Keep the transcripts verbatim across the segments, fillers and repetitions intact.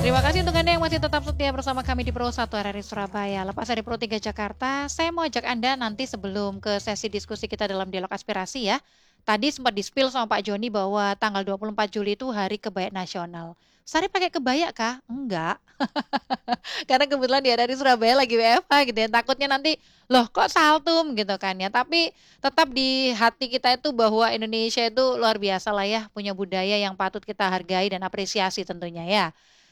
Terima kasih untuk Anda yang masih tetap setia bersama kami di Pro satu R R I Surabaya. Lepas dari Pro tiga Jakarta, saya mau ajak Anda nanti sebelum ke sesi diskusi kita dalam dialog aspirasi ya. Tadi sempat di-spill sama Pak Joni bahwa tanggal dua puluh empat Juli itu Hari Kebaya Nasional. Sari pakai kebaya kah? Enggak. Karena kebetulan di R R I Surabaya lagi W F H gitu ya. Takutnya nanti, loh kok saltum gitu kan ya. Tapi tetap di hati kita itu bahwa Indonesia itu luar biasa lah ya. Punya budaya yang patut kita hargai dan apresiasi tentunya ya.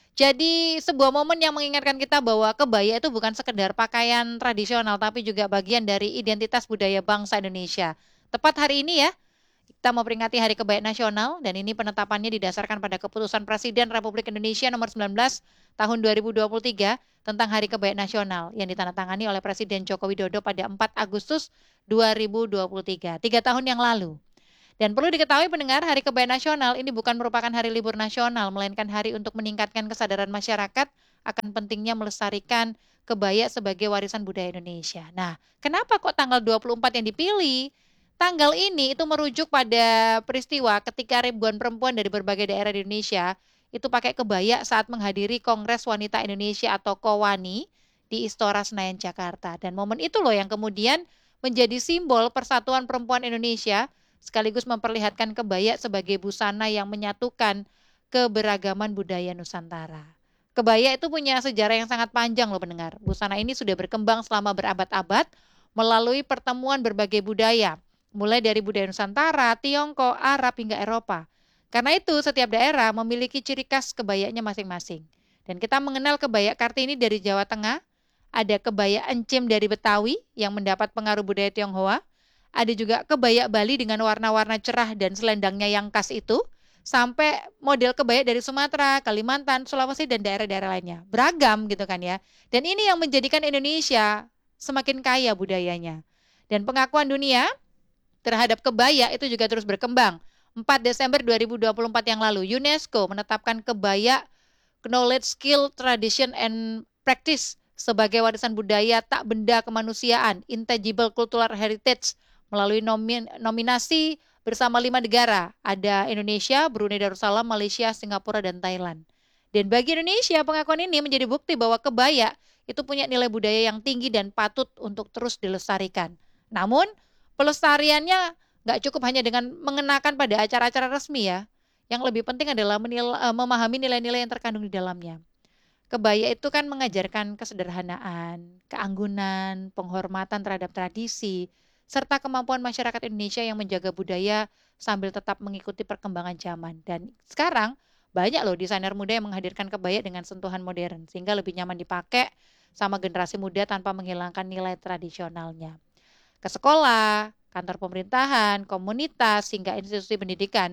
Jadi sebuah momen yang mengingatkan kita bahwa kebaya itu bukan sekedar pakaian tradisional tapi juga bagian dari identitas budaya bangsa Indonesia. Tepat hari ini ya, kita mau peringati Hari Kebaya Nasional dan ini penetapannya didasarkan pada keputusan Presiden Republik Indonesia nomor sembilan belas tahun dua ribu dua puluh tiga tentang Hari Kebaya Nasional yang ditandatangani oleh Presiden Joko Widodo pada empat Agustus dua ribu dua puluh tiga, tiga tahun yang lalu. Dan perlu diketahui pendengar, Hari Kebaya Nasional ini bukan merupakan hari libur nasional, melainkan hari untuk meningkatkan kesadaran masyarakat akan pentingnya melestarikan kebaya sebagai warisan budaya Indonesia. Nah, kenapa kok tanggal dua puluh empat yang dipilih? Tanggal ini itu merujuk pada peristiwa ketika ribuan perempuan dari berbagai daerah di Indonesia itu pakai kebaya saat menghadiri Kongres Wanita Indonesia atau KOWANI di Istora Senayan, Jakarta. Dan momen itu loh yang kemudian menjadi simbol persatuan perempuan Indonesia sekaligus memperlihatkan kebaya sebagai busana yang menyatukan keberagaman budaya Nusantara. Kebaya itu punya sejarah yang sangat panjang loh pendengar. Busana ini sudah berkembang selama berabad-abad melalui pertemuan berbagai budaya, mulai dari budaya Nusantara, Tiongkok, Arab hingga Eropa. Karena itu setiap daerah memiliki ciri khas kebayanya masing-masing. Dan kita mengenal kebaya Kartini dari Jawa Tengah, ada kebaya Encim dari Betawi yang mendapat pengaruh budaya Tionghoa, ada juga kebaya Bali dengan warna-warna cerah dan selendangnya yang khas itu, sampai model kebaya dari Sumatera, Kalimantan, Sulawesi, dan daerah-daerah lainnya. Beragam gitu kan ya. Dan ini yang menjadikan Indonesia semakin kaya budayanya. Dan pengakuan dunia terhadap kebaya itu juga terus berkembang. empat Desember dua ribu dua puluh empat yang lalu, UNESCO menetapkan kebaya Knowledge, Skill, Tradition, and Practice sebagai warisan budaya tak benda kemanusiaan, Intangible Cultural Heritage, melalui nomin, nominasi bersama lima negara, ada Indonesia, Brunei Darussalam, Malaysia, Singapura, dan Thailand. Dan bagi Indonesia, pengakuan ini menjadi bukti bahwa kebaya itu punya nilai budaya yang tinggi dan patut untuk terus dilestarikan. Namun, pelestariannya nggak cukup hanya dengan mengenakan pada acara-acara resmi ya. Yang lebih penting adalah menil, memahami nilai-nilai yang terkandung di dalamnya. Kebaya itu kan mengajarkan kesederhanaan, keanggunan, penghormatan terhadap tradisi, serta kemampuan masyarakat Indonesia yang menjaga budaya sambil tetap mengikuti perkembangan zaman. Dan sekarang banyak loh desainer muda yang menghadirkan kebaya dengan sentuhan modern, sehingga lebih nyaman dipakai sama generasi muda tanpa menghilangkan nilai tradisionalnya. Ke sekolah, kantor pemerintahan, komunitas, hingga institusi pendidikan,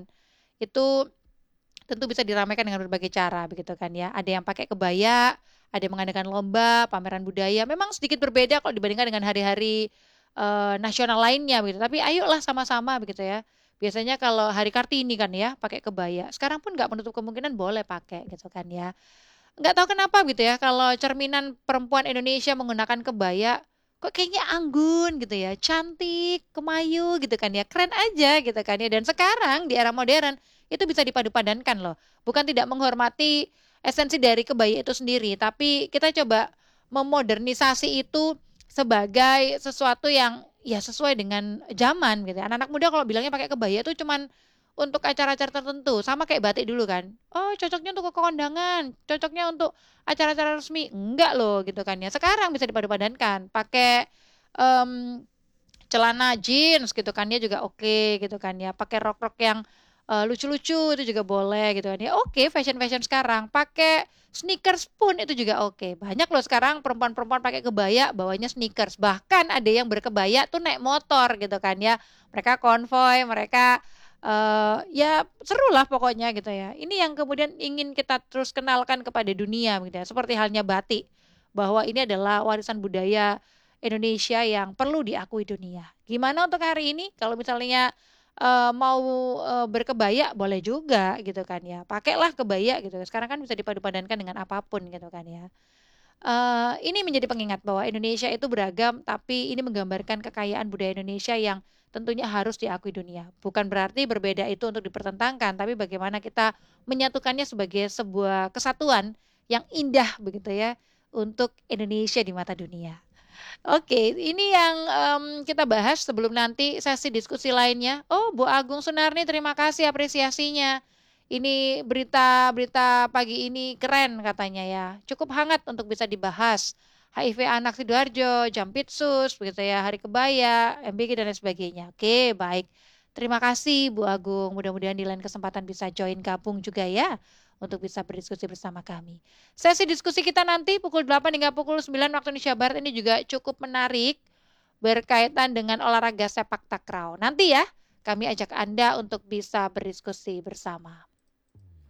itu tentu bisa diramaikan dengan berbagai cara begitu kan ya. Ada yang pakai kebaya, ada yang mengadakan lomba, pameran budaya. Memang sedikit berbeda kalau dibandingkan dengan hari-hari eh, nasional lainnya begitu. Tapi ayolah sama-sama begitu ya. Biasanya kalau hari Kartini kan ya pakai kebaya. Sekarang pun nggak menutup kemungkinan boleh pakai gitu kan ya. Nggak tahu kenapa gitu ya kalau cerminan perempuan Indonesia menggunakan kebaya kok kayaknya anggun gitu ya, cantik, kemayu gitu kan ya, keren aja gitu kan ya. Dan sekarang di era modern itu bisa dipadu-padankan loh. Bukan tidak menghormati esensi dari kebaya itu sendiri, tapi kita coba memodernisasi itu sebagai sesuatu yang ya sesuai dengan zaman gitu. Anak-anak muda kalau bilangnya pakai kebaya itu cuman untuk acara-acara tertentu, sama kayak batik dulu kan. Oh, cocoknya untuk ke kondangan, cocoknya untuk acara-acara resmi. Enggak loh gitu kan ya. Sekarang bisa dipadu-padankan, pakai em, celana jeans gitu kan ya juga oke gitu kan ya. Pakai rok-rok yang eh, lucu-lucu itu juga boleh gitu kan ya. Oke, fashion-fashion sekarang. Pakai sneakers pun itu juga oke. Banyak loh sekarang perempuan-perempuan pakai kebaya bawanya sneakers. Bahkan ada yang berkebaya tuh naik motor gitu kan ya. Mereka konvoy, mereka eh ya seru lah pokoknya gitu ya. Ini yang kemudian ingin kita terus kenalkan kepada dunia gitu ya. Seperti halnya batik, bahwa ini adalah warisan budaya Indonesia yang perlu diakui dunia. Gimana untuk hari ini? Kalau misalnya eh, mau eh, berkebaya boleh juga gitu kan ya. Pakailah kebaya gitu. Sekarang kan bisa dipadu-padankan dengan apapun gitu kan ya. Eh, ini menjadi pengingat bahwa Indonesia itu beragam, tapi ini menggambarkan kekayaan budaya Indonesia yang tentunya harus diakui dunia. Bukan berarti berbeda itu untuk dipertentangkan, tapi bagaimana kita menyatukannya sebagai sebuah kesatuan yang indah begitu ya untuk Indonesia di mata dunia. Oke, ini yang, mmm, kita bahas sebelum nanti sesi diskusi lainnya. Oh, Bu Agung Sunarni terima kasih apresiasinya. Ini berita-berita pagi ini keren katanya ya, cukup hangat untuk bisa dibahas. H I V anak Sidoarjo, Jampitsus, begitu ya, Hari Kebaya, M B G dan lain sebagainya. Oke, baik. Terima kasih Bu Agung, mudah-mudahan di lain kesempatan bisa join gabung juga ya, untuk bisa berdiskusi bersama kami. Sesi diskusi kita nanti pukul delapan hingga pukul sembilan waktu Indonesia Barat ini juga cukup menarik berkaitan dengan olahraga sepak takraw. Nanti ya, kami ajak Anda untuk bisa berdiskusi bersama.